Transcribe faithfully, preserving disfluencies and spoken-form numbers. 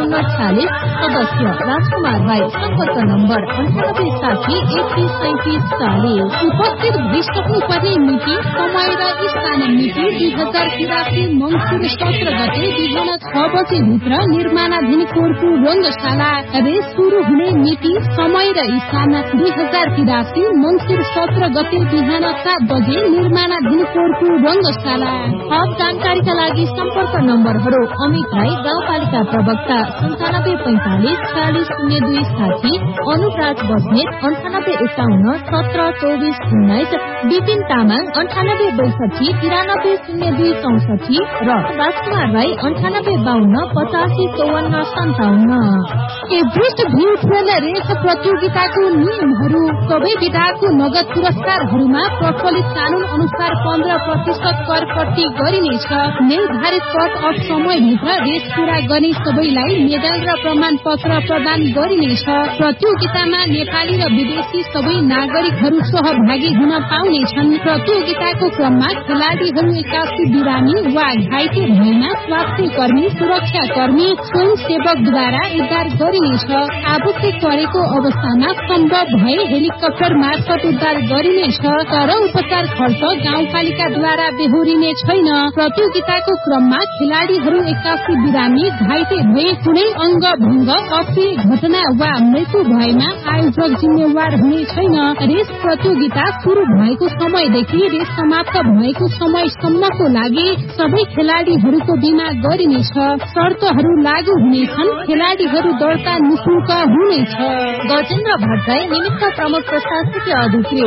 चौवन्न छयालिस सदस्य राजकुमार राई सम्पर्क नम्बर अन्ठानब्बे साठी एकतीस सैतिस चालिस। उपस्थित भइसक्नुपर्ने मिति समय र स्थान मिति दुई हजार तिरासी मङ्सिर सत्र गते बिहान छ बजे भित्र निर्माणाधीन कोर्पु रंगशाला। रेस शुरू हुने मिति समय र स्थान दुई हजार तिरासी मङ्सिर सत्र गते बिहान सात बजे निर्माणाधीन कोर्पु रंगशाला। थप जानकारीका लागि सम्पर्क नम्बरहरू अमित राई गाउँपालिका प्रवक्ता सन्तानब्बे पैंतालिस चालिस शून्य दुई साठी, अनुराज बस्नेत अन्ठानब्बे एकाउन्न सत्र चौबिस उन्नाइस, विपिन तामाङ अन्ठानब्बे बैसठी तिरानब्बे शून्य दुई चौसठी र राजकुमार राई अन्ठानब्बे बाहन्न पचासी चौवन्न सन्ताउन्न। एभरेस्ट भ्यू ट्रेल रेस प्रतियोगिताको नियमहरू। सबै विधाको नगद पुरस्कारहरूमा प्रचलित कानून अनुसार पन्ध्र प्रतिशत कर कट्टी गरिनेछ। निर्धारित कट अफ समयभित्र रेस पूरा गर्ने सबैलाई मेडल र प्रमाण पत्र प्रदान गरिनेछ। प्रतियोगितामा नेपाली र विदेशी सबै नागरिकहरू सहभागी हुन पाउनेछन्। प्रतियोगिताको क्रममा खेलाड़ीहरू एक्कासी बिरामी वा घाइते भएमा स्वास्थ्य कर्मी, सुरक्षा कर्मी, स्वयंसेवकद्वारा उद्धार गरिनेछ। आवश्यक परेको अवस्थामा सम्भव भए हेलिकप्टर मार्फत उद्धार गरिनेछ, तर उपचार खर्च गाउँपालिकाद्वारा बेहोरिने छैन। प्रतियोगिताको क्रममा खेलाड़ीहरू एक्कासी बिरामी, घाइते भए, कुनै अंग भंग, अप्रिय घटना वा मृत्यु भएमा आयोजक जिम्मेवार हुने छैन। रेस प्रतियोगिता शुरू भएको समयदेखि रेस समाप्त भएको समयसम्मको लागि सबै खेलाड़ीहरूको बीमा गरिनेछ। शर्तहरू लागू हुनेछन्। खेलाड़ीहरू दर्ता निशुल्क हुनेछ। गजेन्द्र भट्टराई निमित्त प्रमुख प्रशासकीय अधिकृत।